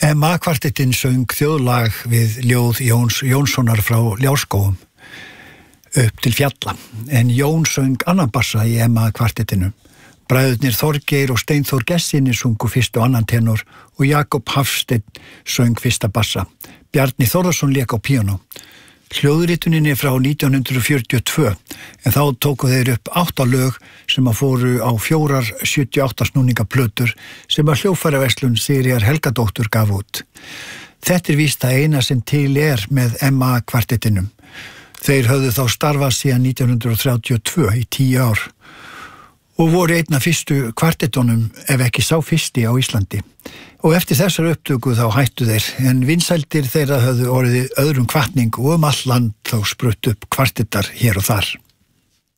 MA-kvartettinn söng þjóðlag við ljóð Jóns Jónssonar frá Ljárskógum upp til fjalla, en Jón söng annan bassa í MA-kvartettinum. Bræðurnir Þorgeir og Steinþór Gessinni sungu fyrst og annan tenor og Jakob Hafsteinn söng fyrsta bassa. Bjarni Þórðarsson lék á píanó. Hljóðritunin frá 1942, en þá tóku þeir upp 8 lög sem að fóru á 4 78 snúninga plötur sem að hljóðfæraverslun Sigríðar Helgadóttur gaf út. Þetta víst það eina sem til með MA-kvartettinum. Þeir höfðu þá starfað síðan 1932 í 10 ár og voru einn af fyrstu kvartettunum, ef ekki sá fyrsti á Íslandi. Og eftir þessar upptöku þá hættu þeir, en vinsældir þeirra höfðu orðið öðrum hvatning og all land þá sprutt upp kvartettar hér og þar.